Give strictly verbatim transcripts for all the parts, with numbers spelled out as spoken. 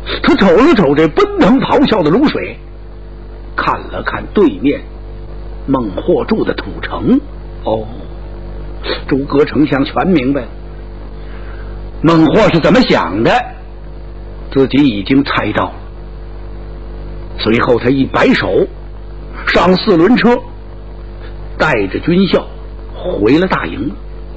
他瞅了瞅这奔腾咆哮的卤水，看了看对面孟获住的土城。哦，诸葛丞相全明白了，孟获是怎么想的，自己已经猜到了。随后他一摆手，上四轮车，带着军校回了大营。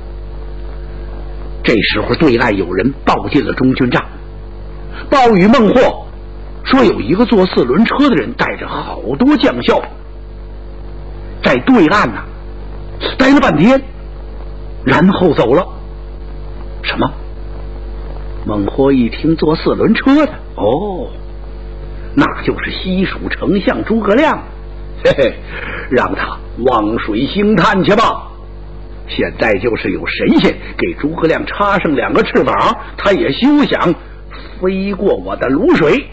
这时候对岸有人报进了中军帐，报与孟获说有一个坐四轮车的人带着好多将校在对岸呐、啊、待了半天，然后走了。什么？孟获一听坐四轮车的，哦，那就是西蜀丞相诸葛亮。嘿嘿，让他望水兴叹去吧。现在就是有神仙给诸葛亮插上两个翅膀，他也休想飞过我的卤水。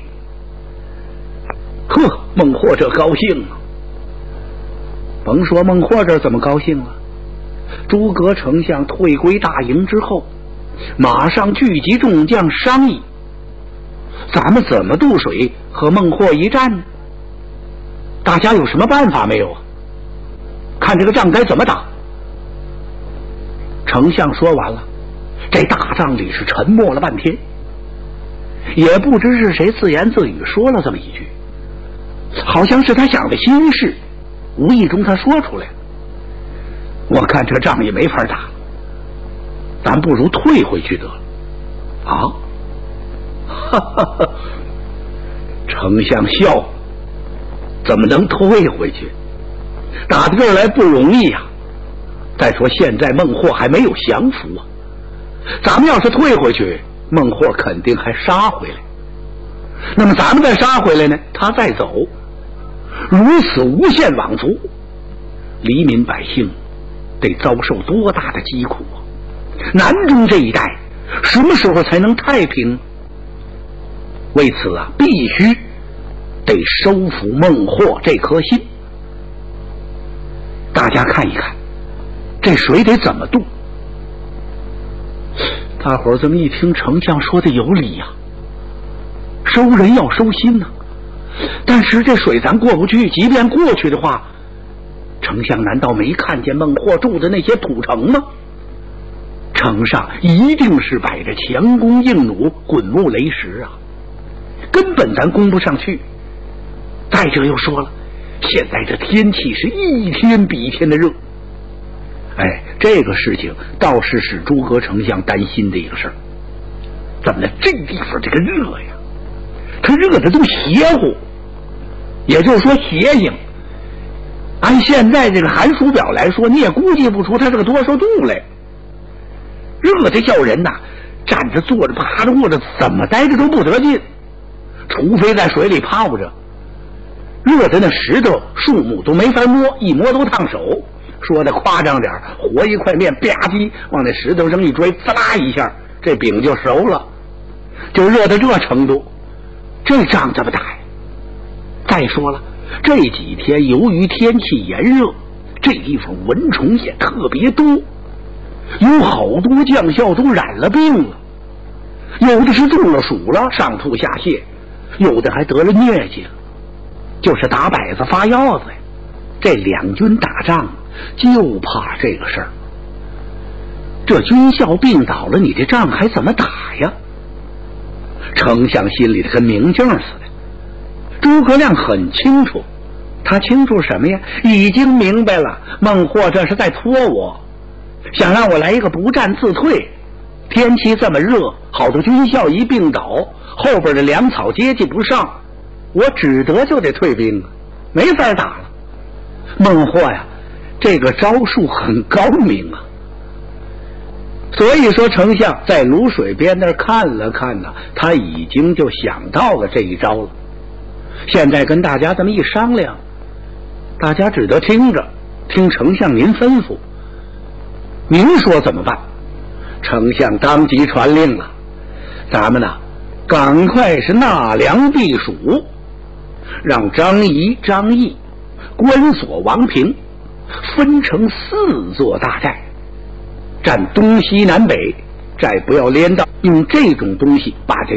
呵，孟获这高兴啊！甭说孟获这怎么高兴了，诸葛丞相退归大营之后，马上聚集众将商议，咱们怎么渡水和孟获一战呢？大家有什么办法没有啊？看这个仗该怎么打。丞相说完了，这大帐里是沉默了半天，也不知是谁自言自语说了这么一句，好像是他想的心事，无意中他说出来了。我看这仗也没法打，咱不如退回去得了。啊，哈哈哈！丞相笑，怎么能退回去？打这儿来不容易呀、啊。再说现在孟获还没有降服啊，咱们要是退回去，孟获肯定还杀回来。那么咱们再杀回来呢，他再走，如此无限往复，黎民百姓得遭受多大的疾苦啊！南中这一带什么时候才能太平？为此啊，必须得收服孟获这颗心。大家看一看，这水得怎么渡？大伙儿这么一听，丞相说的有理呀、啊，收人要收心呐、啊。但是这水咱过不去，即便过去的话，丞相难道没看见孟获住的那些土城吗？城上一定是摆着强弓硬弩、滚木雷石啊，根本咱攻不上去。再者又说了，现在这天气是一天比一天的热。哎，这个事情倒是使诸葛丞相担心的一个事儿。怎么呢？这地方这个热呀，它热的都邪乎，也就是说邪性。按现在这个寒暑表来说，你也估计不出它是个多少度来。热的叫人呐，站着坐着趴着卧着，怎么待着都不得劲，除非在水里泡着。热的那石头树木都没法摸，一摸都烫手。说的夸张点，和一块面吧唧往那石头上一追，滋啦一下，这饼就熟了，就热到这程度。这仗怎么打呀？再说了，这几天由于天气炎热，这地方蚊虫也特别多，有好多将校都染了病了，有的是中了暑了，上吐下泻，有的还得了疟疾了，就是打摆子发药子呀。这两军打仗就怕这个事儿，这军校病倒了，你这仗还怎么打呀？丞相心里跟明镜似的。诸葛亮很清楚，他清楚什么呀？已经明白了，孟获这是在拖我，想让我来一个不战自退。天气这么热，好多军校一病倒，后边的粮草接济不上，我只得就得退兵，没法打了。孟获呀，这个招数很高明啊。所以说丞相在卤水边那看了看呢，他已经就想到了这一招了。现在跟大家这么一商量，大家只得听着，听丞相您吩咐，您说怎么办？丞相当即传令了，咱们呢赶快是纳粮避暑，让张仪、张毅、关索、王平分成四座大寨，占东西南北，再不要连到，用这种东西把这